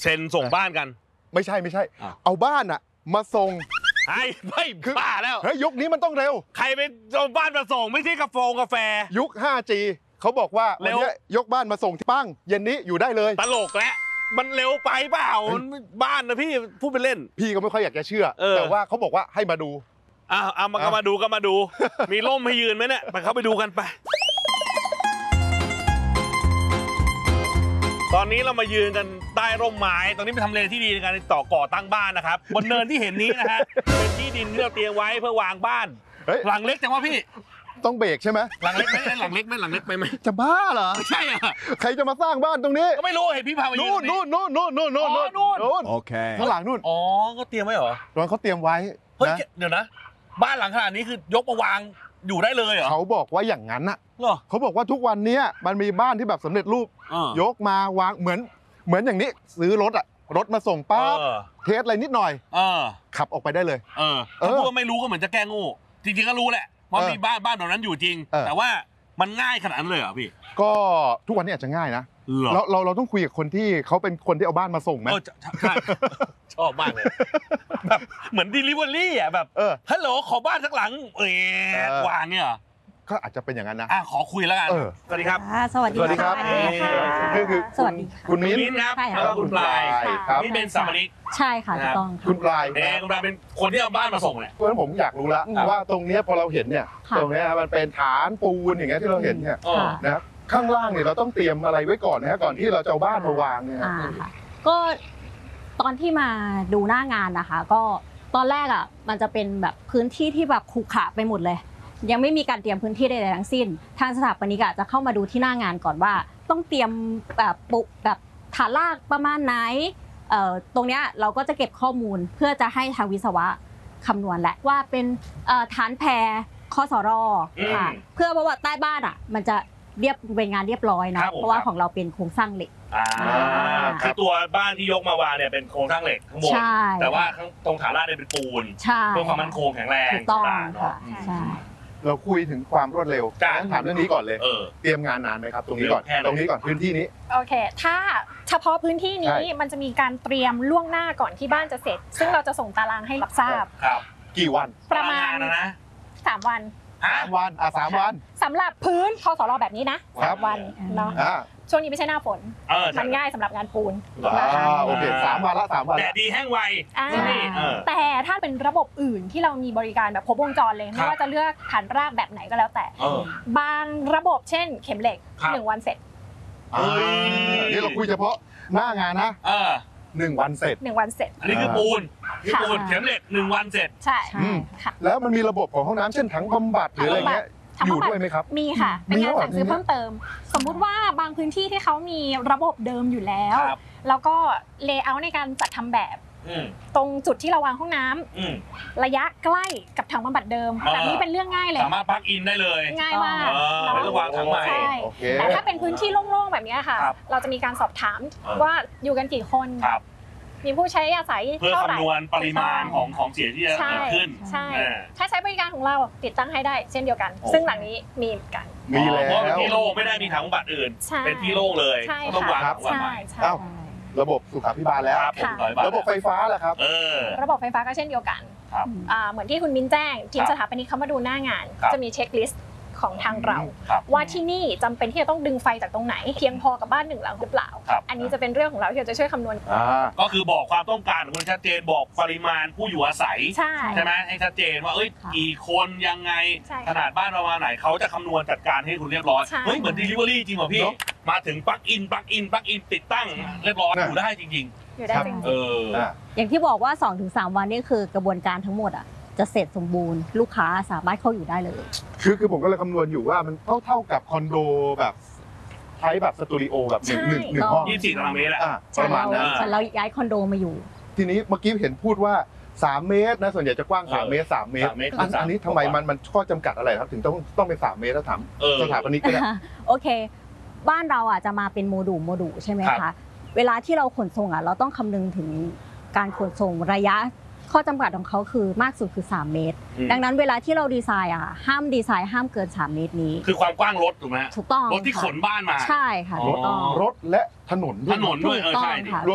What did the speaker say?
เซ็นส่งบ้านกันไม่ใช่เอาบ้านอะมาส่งไม่บ้าแล้วเฮ้ยยุคนี้มันต้องเร็วใครไปส่งบ้านมาส่งไม่ใช่กาแฟยุค 5G เขาบอกว่าวันนี้ยกบ้านมาส่งที่ปั้งเย็นนี้อยู่ได้เลยตลกแล้วมันเร็วไปเปล่าบ้านนะพี่พูดไปเล่นพี่ก็ไม่ค่อยอยากจะเชื่อแต่ว่าเขาบอกว่าให้มาดูเอามาดูมีร่มให้ยืนไหมเนี่ยไปเข้าไปดูกันไปตอนนี้เรามายืนกันใต้ร่มไม้ตรงนี้เป็นทำเลที่ดีในการก่อตั้งบ้านนะครับบนเนินที่เห็นนี้นะฮะเป็นที่ดินที่เราเตรียมไว้เพื่อวางบ้านหลังเล็กจังวะพี่ต้องเบรกใช่ไหมหลังเล็กไปไหมจะบ้าเหรอใช่อ่ะใครจะมาสร้างบ้านตรงนี้ก็ไม่รู้เห็นพี่พามายืนนู่นโอเคข้างหลังนู่นก็เตรียมไว้เหรอตอนเขาเตรียมไว้เฮ้ยเดี๋ยวนะบ้านหลังขนาดนี้คือยกมาวางอยู่ได้เลยเหรอเขาบอกว่าอย่างนั้นน่ะเขาบอกว่าทุกวันนี้มันมีบ้านที่แบบสำเร็จรูปยกมาวางเหมือนอย่างนี้ซื้อรถมาส่งปั๊บเทสอะไรนิดหน่อยขับออกไปได้เลยถ้าพูดว่าไม่รู้ก็เหมือนจะแก้งูจริงๆก็รู้แหละเพราะมีบ้านแบบนั้นอยู่จริงแต่ว่ามันง่ายขนาดนั้นเลยเหรอพี่ก็ทุกวันนี้อาจจะง่ายนะเราต้องคุยกับคนที่เขาเป็นคนที่เอาบ้านมาส่งไหมใช่ชอบมากเลยแบบเหมือน delivery อ่ะแบบฮัลโหลขอบ้านสักหลังวางเนี่ยก็อาจจะเป็นอย่างนั้นนะขอคุยแล้วกันสวัสดีครับสวัสดีครับคือคุณมิ้นครับแล้วก็คุณปลายนี่เป็นสามนิกใช่ค่ะถูกต้องคุณปลายเป็นคนที่เอาบ้านมาส่งเนี่ยเพราะฉะนั้นผมอยากรู้แล้วว่าตรงนี้พอเราเห็นเนี่ยตรงนี้มันเป็นฐานปูนอย่างเงี้ยที่เราเห็นเนี่ยนะข้างล่างเนี่ยเราต้องเตรียมอะไรไว้ก่อนนะก่อนที่เราจะเอาบ้านมาวางเนี่ยก็ตอนที่มาดูหน้างานนะคะก็ตอนแรกอ่ะมันจะเป็นแบบพื้นที่ที่แบบขรุขระไปหมดเลยยังไม่มีการเตรียมพื้นที่ใดๆทั้งสิ้นทางสถาปนิกจะเข้ามาดูที่หน้างานก่อนว่าต้องเตรียมแบบปุกแบบฐานรากประมาณไหนตรงเนี้ยเราก็จะเก็บข้อมูลเพื่อจะให้ทางวิศวะคำนวณแหละว่าเป็นฐานแพคสรค่ะเพื่อว่าใต้บ้านอ่ะมันจะเป็นงานเรียบร้อยนะเพราะว่าของเราเป็นโครงสร้างเหล็กคือตัวบ้านที่ยกมาวางเนี่ยเป็นโครงสร้างเหล็กข้างบนแต่ว่าตรงฐานรากเนี่ยเป็นปูนเพื่อความมั่นคงแข็งแรงถูกต้องค่ะใช่เราคุยถึงความรวดเร็วถามเรื่องนี้ก่อนเลยเตรียมงานนานไหมครับตรงนี้ก่อนพื้นที่นี้โอเคถ้าเฉพาะพื้นที่นี้มันจะมีการเตรียมล่วงหน้าก่อนที่บ้านจะเสร็จซึ่งเราจะส่งตารางให้รับทราบกี่วันประมาณ3 วัน 3 วัน3 วันสำหรับพื้นคสรแบบนี้นะ3 วันเนาะช่วงนี้ไม่ใช่หน้าฝนมันง่ายสำหรับงานปูนโอเค3 วันละ3 วันแต่ดีแห้งไวแต่ถ้าเป็นระบบอื่นที่เรามีบริการแบบครบวงจรเลยไม่ว่าจะเลือกฐานรากแบบไหนก็แล้วแต่บางระบบเช่นเข็มเหล็ก1 วันเสร็จนี่เราคุยเฉพาะหน้างานนะ1 วันเสร็จอันนี้คือปูนเข็มเหล็ก1 วันเสร็จใช่แล้วมันมีระบบของห้องน้ำเช่นถังบำบัดหรืออะไรเงี้ยอยู่ด้วยไหมครับมีค่ะเป็นงานสั่งซื้อเพิ่มเติมสมมุติว่าบางพื้นที่ที่เขามีระบบเดิมอยู่แล้วแล้วก็เลเยอร์ในการจัดทำแบบตรงจุดที่เราวางห้องน้ำระยะใกล้กับถังบำบัดเดิมแบบนี้เป็นเรื่องง่ายเลยสามารถปลั๊กอินได้เลยง่ายมากไม่ต้องวางถังใหม่แต่ถ้าเป็นพื้นที่โล่งๆแบบนี้ค่ะเราจะมีการสอบถามว่าอยู่กันกี่คนมีผู้ใช้อาศัยเพื่อคำนวณปริมาณของเสียที่จะเกิดขึ้นใช่ถ้าใช้บริการของเราติดตั้งให้ได้เช่นเดียวกันซึ่งหลังนี้มีกันมีแล้วเพราะเป็นที่โล่งไม่ได้มีถังบำบัดอื่นเป็นที่โล่งเลยต้องวางถังบำบัดใหม่ระบบสุขาภิบาลแล้วระบบไฟฟ้าล่ะครับระบบไฟฟ้าก็เช่นเดียวกันเหมือนที่คุณมิ้นแจ้งทีมสถาปนิกเขามาดูหน้างานจะมีเช็คลิสต์ของทางเราว่าที่นี่จำเป็นที่จะต้องดึงไฟจากตรงไหนเพียงพอกับบ้าน1 หลังหรือเปล่าอันนี้จะเป็นเรื่องของเราที่เราจะช่วยคำนวณก็คือบอกความต้องการคุณชัดเจนบอกปริมาณผู้อยู่อาศัยใช่ไหมให้ชัดเจนว่ากี่คนยังไงขนาดบ้านประมาณไหนเขาจะคำนวณจัดการให้คุณเรียบร้อยเหมือน delivery จริงป่ะพี่มาถึงปลั๊กอินติดตั้งเรียบร้อยอยู่ได้จริงๆอยู่ได้จริงๆอย่างที่บอกว่า 2-3 วันนี่คือกระบวนการทั้งหมดจะเสร็จสมบูรณ์ลูกค้าสามารถเข้าอยู่ได้เลยคือผมก็เลยคำนวณอยู่ว่ามันเท่ากับคอนโดแบบใช้แบบสตูดิโอแบบหนึ่งห้อง 24 ตารางเมตรประมาณนั้นเราย้ายคอนโดมาอยู่ทีนี้เมื่อกี้เห็นพูดว่า3 เมตรนะส่วนใหญ่จะกว้าง3 เมตรอันนี้ทำไมมันข้อจำกัดอะไรครับถึงต้องเป็น3 เมตรถ้าถามสถาปนิกก็ได้โอเคบ้านเราจะมาเป็นโมดูลใช่ไหมคะเวลาที่เราขนส่งเราต้องคำนึงถึงการขนส่งระยะข้อจำกัดของเขาคือมากสุดคือ3 เมตรดังนั้นเวลาที่เราดีไซน์ห้ามดีไซน์ห้ามเกิน3 เมตรนี้คือความกว้างรถถูกไหมถูกต้องรถที่ขนบ้านมาใช่ค่ะรถและถนนด้วยใช่ค่ะ